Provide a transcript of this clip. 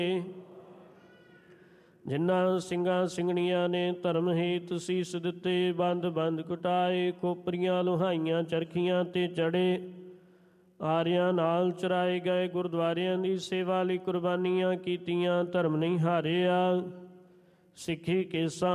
ਜਿਨ੍ਹਾਂ ਸਿੰਘਾਂ ਸਿੰਘਣੀਆਂ ਨੇ ਧਰਮ ਹੇਤ ਸੀਸ ਦਿੱਤੇ, ਬੰਦ ਬੰਦ ਕੁਟਾਏ, ਖੋਪਰੀਆਂ ਲੁਹਾਈਆਂ ਚਰਖੀਆਂ ਤੇ ਚੜੇ, ਆਰਿਆਂ ਨਾਲ ਚਰਾਏ ਗਏ, ਗੁਰਦੁਆਰਿਆਂ ਦੀ ਸੇਵਾ ਲਈ ਕੁਰਬਾਨੀਆਂ ਕੀਤੀਆਂ, ਧਰਮ ਨਹੀਂ ਹਾਰਿਆ। ਸਿੱਖੀ ਕੇਸਾਂ